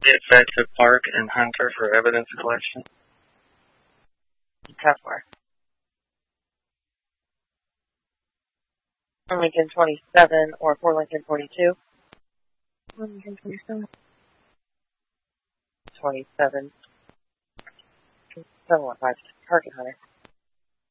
It's to Park and Hunter for evidence collection. Kessler. Lincoln 27 or for Lincoln 42. Lincoln 27. 27. 715. Target Hunter.